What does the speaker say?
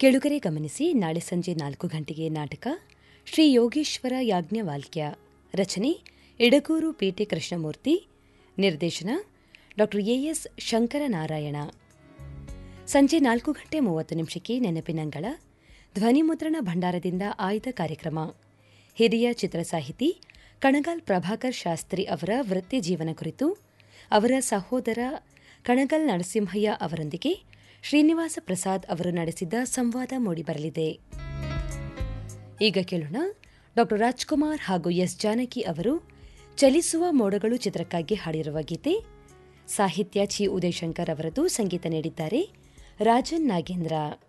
ಕೆಳುಗರೆ ಗಮನಿಸಿ, ನಾಳೆ ಸಂಜೆ 4 ಗಂಟೆಗೆ ನಾಟಕ ಶ್ರೀ ಯೋಗೇಶ್ವರ ಯಾಜ್ಞವಾಲ್ಕ್ಯ. ರಚನೆ ಇಡಗೂರು ಪೇಟೆ ಕೃಷ್ಣಮೂರ್ತಿ. ನಿರ್ದೇಶನ ಡಾ ಎಎಸ್ ಶಂಕರನಾರಾಯಣ. ಸಂಜೆ 4:30 ನೆನಪಿನಂಗಳ ಧ್ವನಿಮುದ್ರಣ ಭಂಡಾರದಿಂದ ಆಯ್ದ ಕಾರ್ಯಕ್ರಮ. ಹಿರಿಯ ಚಿತ್ರಸಾಹಿತಿ ಕಣಗಾಲ್ ಪ್ರಭಾಕರ್ ಶಾಸ್ತ್ರಿ ಅವರ ವೃತ್ತಿ ಜೀವನ ಕುರಿತು ಅವರ ಸಹೋದರ ಕಣಗಲ್ ನರಸಿಂಹಯ್ಯ ಅವರೊಂದಿಗೆ ಶ್ರೀನಿವಾಸ ಪ್ರಸಾದ್ ಅವರು ನಡೆಸಿದ ಸಂವಾದ ಮೂಡಿಬರಲಿದೆ. ಈಗ ಕೇಳೋಣ, ಡಾ ರಾಜ್ಕುಮಾರ್ ಹಾಗೂ ಎಸ್ ಜಾನಕಿ ಅವರು ಚಲಿಸುವ ಮೋಡಗಳು ಚಿತ್ರಕ್ಕಾಗಿ ಹಾಡಿರುವ ಗೀತೆ. ಸಾಹಿತ್ಯ ಚಿ ಉದಯಶಂಕರ್ ಅವರದು, ಸಂಗೀತ ನೀಡಿದ್ದಾರೆ ರಾಜನ್ ನಾಗೇಂದ್ರ.